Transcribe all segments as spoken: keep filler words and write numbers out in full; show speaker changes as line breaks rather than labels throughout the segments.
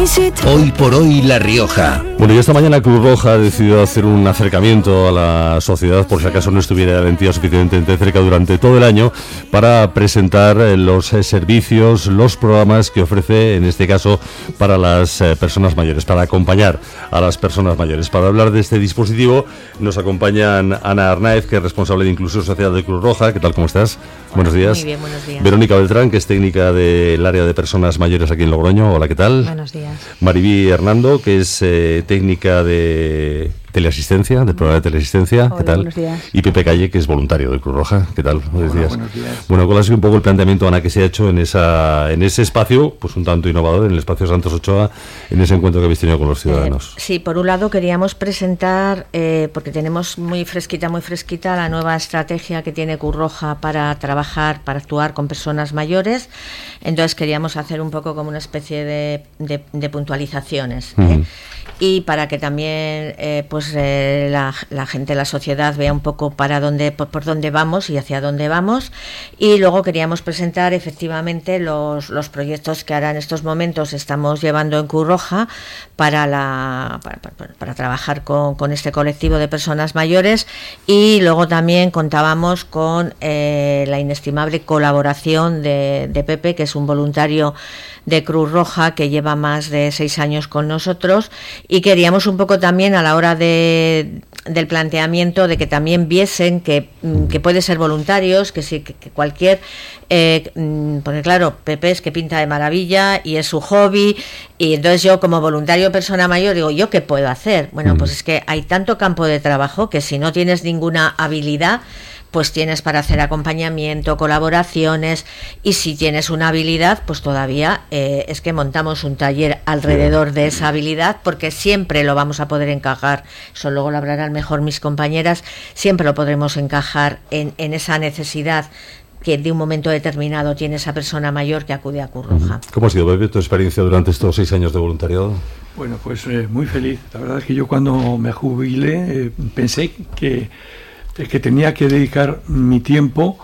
Hoy por hoy La Rioja.
Bueno, y esta mañana Cruz Roja ha decidido hacer un acercamiento a la sociedad, por si acaso no estuviera la entidad suficientemente cerca durante todo el año, para presentar los servicios, los programas que ofrece, en este caso, para las personas mayores, para acompañar a las personas mayores. Para hablar de este dispositivo nos acompañan Ana Arnáez, que es responsable de Inclusión Social de Cruz Roja. ¿Qué tal? ¿Cómo estás?
Hola,
buenos días.
Muy bien, buenos días.
Verónica Beltrán, que es técnica del área de personas mayores aquí en Logroño. Hola, ¿qué tal?
Buenos días.
Maribí Hernando, que es eh, técnica de teleasistencia, del programa de teleasistencia.
Hola,
¿qué tal?
Buenos días.
Y Pepe Calle, que es voluntario de Cruz Roja. ¿Qué tal? Buenos
Hola,
días.
buenos días.
Bueno, ¿cuál ha sido un poco el planteamiento, Ana, que se ha hecho en esa en ese espacio, pues un tanto innovador, en el espacio Santos Ochoa, en ese encuentro que habéis tenido con los ciudadanos?
Eh, sí, por un lado queríamos presentar, eh, porque tenemos muy fresquita, muy fresquita, la nueva estrategia que tiene Cruz Roja para trabajar, para actuar con personas mayores. Entonces queríamos hacer un poco como una especie de, de, de puntualizaciones, ¿eh? Uh-huh. Y para que también eh, pues eh, la, la gente, la sociedad vea un poco para dónde, por, por dónde vamos y hacia dónde vamos. Y luego queríamos presentar efectivamente los, los proyectos que ahora en estos momentos estamos llevando en Cruz Roja para, la, para, para, para trabajar con, con este colectivo de personas mayores. Y luego también contábamos con eh, la inestimable colaboración de, de Pepe, que es un voluntario de Cruz Roja que lleva más de seis años con nosotros, y queríamos un poco también a la hora de del planteamiento de que también viesen que, que puede ser voluntarios, que sí, que, que cualquier eh, porque claro, Pepe es que pinta de maravilla y es su hobby, y entonces yo como voluntario persona mayor digo, ¿yo qué puedo hacer? Bueno, pues es que hay tanto campo de trabajo que si no tienes ninguna habilidad, pues tienes para hacer acompañamiento, colaboraciones, y si tienes una habilidad, pues todavía eh, es que montamos un taller alrededor de esa habilidad, porque siempre lo vamos a poder encajar, eso luego lo hablarán mejor mis compañeras, siempre lo podremos encajar en, en esa necesidad que de un momento determinado tiene esa persona mayor que acude a Cruz Roja.
¿Cómo ha sido, Pepe, tu experiencia durante estos seis años de voluntariado?
Bueno, pues eh, muy feliz. La verdad es que yo cuando me jubilé eh, pensé que que tenía que dedicar mi tiempo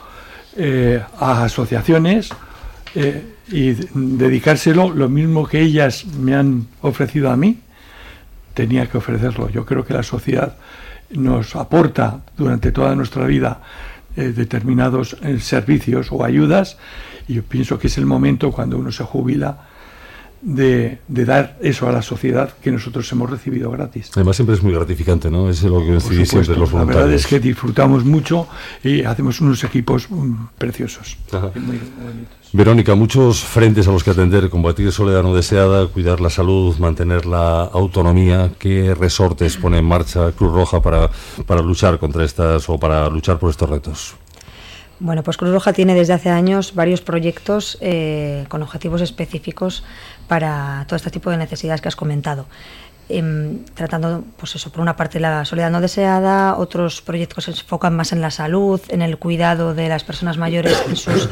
eh, a asociaciones eh, y dedicárselo lo mismo que ellas me han ofrecido a mí, tenía que ofrecerlo. Yo creo que la sociedad nos aporta durante toda nuestra vida eh, determinados eh, servicios o ayudas, y yo pienso que es el momento cuando uno se jubila De, de dar eso a la sociedad que nosotros hemos recibido gratis.
Además siempre es muy gratificante, ¿no? Es lo que decidís siempre los voluntarios.
La verdad es que disfrutamos mucho y hacemos unos equipos um, preciosos. Muy bonitos.
Verónica, muchos frentes a los que atender: combatir soledad no deseada, cuidar la salud, mantener la autonomía. ¿Qué resortes pone en marcha Cruz Roja para, para luchar contra estas o para luchar por estos retos?
Bueno, pues Cruz Roja tiene desde hace años varios proyectos eh, con objetivos específicos para todo este tipo de necesidades que has comentado. Eh, tratando, pues eso, por una parte la soledad no deseada, otros proyectos se enfocan más en la salud, en el cuidado de las personas mayores, en sus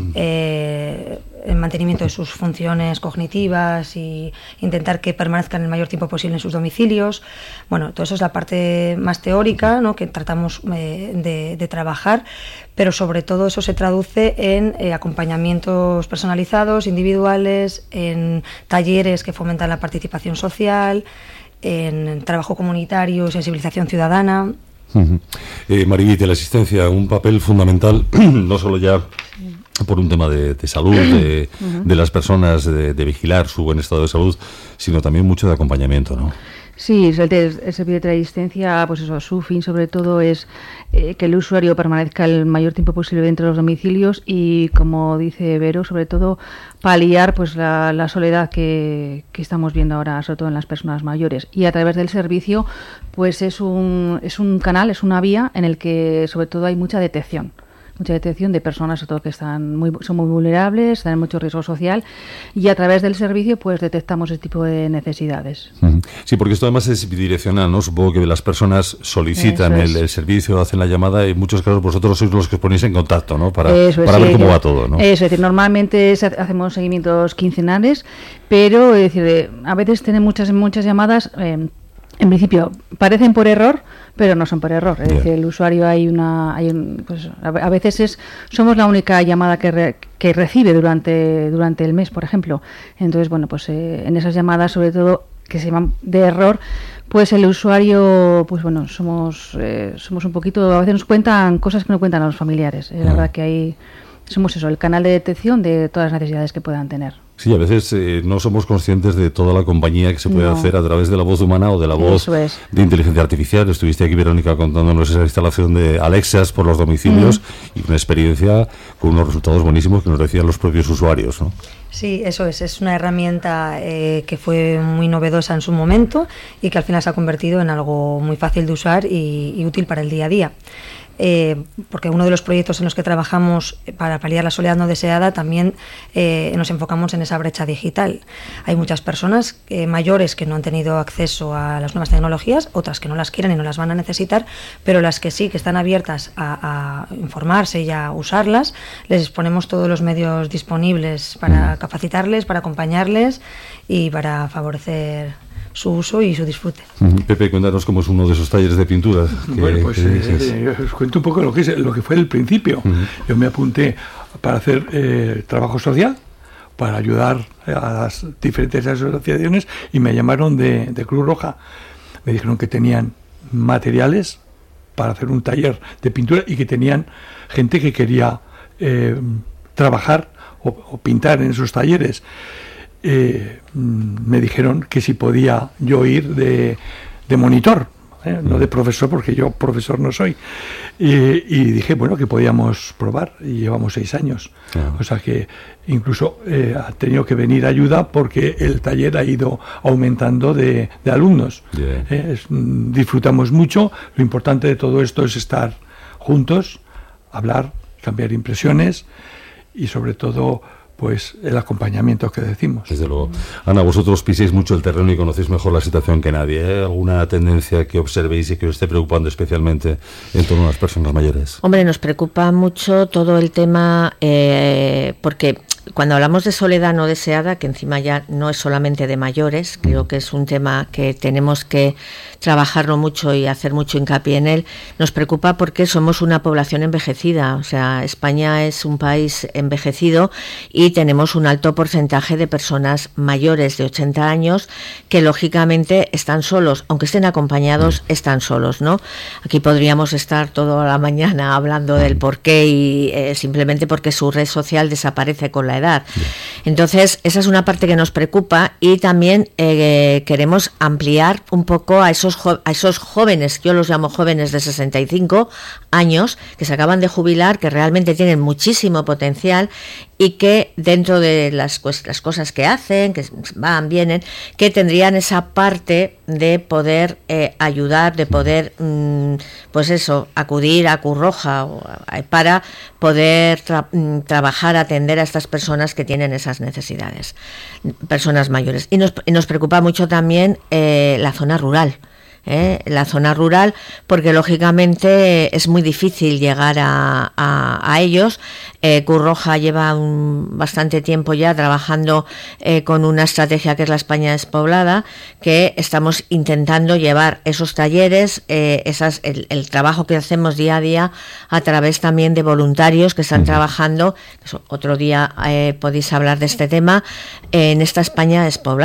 eh, el mantenimiento de sus funciones cognitivas y intentar que permanezcan el mayor tiempo posible en sus domicilios. Bueno, todo eso es la parte más teórica, ¿no?, que tratamos eh, de, de trabajar, pero sobre todo eso se traduce en eh, acompañamientos personalizados, individuales, en talleres que fomentan la participación social, en trabajo comunitario, sensibilización ciudadana.
Uh-huh. Eh, Maribí, la asistencia, un papel fundamental, no solo ya por un tema de, de salud, de, uh-huh. de las personas, de, de vigilar su buen estado de salud, sino también mucho de acompañamiento, ¿no?
Sí, el, el servicio de teleasistencia, pues eso, su fin sobre todo es eh, que el usuario permanezca el mayor tiempo posible dentro de los domicilios y, como dice Vero, sobre todo paliar pues la, la soledad que, que estamos viendo ahora, sobre todo en las personas mayores. Y a través del servicio, pues es un, es un canal, es una vía en el que sobre todo hay mucha detección. mucha detección de personas, sobre todo que están muy, son muy vulnerables, están en mucho riesgo social, y a través del servicio pues detectamos ese tipo de necesidades.
Sí, porque esto además es bidireccional, ¿no? Supongo que las personas solicitan el, el servicio, hacen la llamada, y en muchos casos vosotros sois los que os ponéis en contacto, ¿no? Para,
Eso,
para
sí,
ver cómo
que,
va todo, ¿no?
Eso, es decir, normalmente hacemos seguimientos quincenales, pero es decir, a veces tienen muchas, muchas llamadas... Eh, en principio parecen por error, pero no son por error. Es
Yeah.
decir, el usuario hay una, hay un, pues a a veces es somos la única llamada que re- que recibe durante durante el mes, por ejemplo. Entonces, bueno, pues eh, en esas llamadas, sobre todo que se llaman de error, pues el usuario, pues bueno, somos eh, somos un poquito, a veces nos cuentan cosas que no cuentan a los familiares. Eh, la
Ah.
verdad que ahí somos eso, el canal de detección de todas las necesidades que puedan tener.
Sí, a veces eh, no somos conscientes de toda la compañía que se puede
No.
hacer a través de la voz humana o de la voz
Eso es.
de inteligencia artificial. Estuviste aquí, Verónica, contándonos esa instalación de Alexas por los domicilios y una experiencia con unos resultados buenísimos que nos decían los propios usuarios, ¿no?
Sí, eso es. Es una herramienta eh, que fue muy novedosa en su momento y que al final se ha convertido en algo muy fácil de usar y, y útil para el día a día. Eh, porque uno de los proyectos en los que trabajamos para paliar la soledad no deseada también eh, nos enfocamos en esa brecha digital. Hay muchas personas eh, mayores que no han tenido acceso a las nuevas tecnologías, otras que no las quieren y no las van a necesitar, pero las que sí, que están abiertas a, a informarse y a usarlas, les ponemos todos los medios disponibles para capacitarles, para acompañarles y para favorecer su uso y su disfrute.
Ujú. Pepe, cuéntanos cómo es uno de esos talleres de pintura. que-
Bueno, pues
que
eh,
dices.
eh, os cuento un poco lo que es lo que fue el principio. Yo me apunté para hacer eh, trabajo social, para ayudar a las diferentes asociaciones y me llamaron de, de Cruz Roja. Me dijeron que tenían materiales para hacer un taller de pintura y que tenían gente que quería eh, trabajar o, o pintar en esos talleres. Eh, mm, me dijeron que si podía yo ir de, de monitor, ¿eh? No de profesor, porque yo profesor no soy. Y, y dije, bueno, que podíamos probar, y llevamos seis años.
Ah.
O sea que incluso eh, ha tenido que venir ayuda porque el taller ha ido aumentando de, de alumnos.
Bien.
Eh, es, mm, disfrutamos mucho. Lo importante de todo esto es estar juntos, hablar, cambiar impresiones y sobre todo pues el acompañamiento que decimos.
Desde luego. Ana, vosotros piséis mucho el terreno y conocéis mejor la situación que nadie. ¿eh? ¿Alguna tendencia que observéis y que os esté preocupando especialmente en torno a las personas mayores?
Hombre, nos preocupa mucho todo el tema, eh, porque cuando hablamos de soledad no deseada, que encima ya no es solamente de mayores, creo que es un tema que tenemos que trabajarlo mucho y hacer mucho hincapié en él, nos preocupa porque somos una población envejecida. O sea, España es un país envejecido y tenemos un alto porcentaje de personas mayores de ochenta años que lógicamente están solos, aunque estén acompañados, están solos, ¿no? Aquí podríamos estar toda la mañana hablando del por qué y eh, simplemente porque su red social desaparece con la edad. Entonces, esa es una parte que nos preocupa y también eh, queremos ampliar un poco a esos, jo- a esos jóvenes, yo los llamo jóvenes de sesenta y cinco años, que se acaban de jubilar, que realmente tienen muchísimo potencial y que dentro de las, pues, las cosas que hacen, que van, vienen, que tendrían esa parte de poder eh, ayudar, de poder, mmm, pues eso, acudir a Cruz Roja o a, para poder tra- mmm, trabajar, atender a estas personas que tienen esas necesidades, personas mayores. Y nos, y nos preocupa mucho también eh, la zona rural. ¿eh? La zona rural, porque lógicamente es muy difícil llegar a, a, a ellos. Eh, Cruz Roja lleva un, bastante tiempo ya trabajando eh, con una estrategia que es la España Despoblada, que estamos intentando llevar esos talleres, eh, esas, el, el trabajo que hacemos día a día a través también de voluntarios que están trabajando. Eso, otro día eh, podéis hablar de este tema en esta España Despoblada.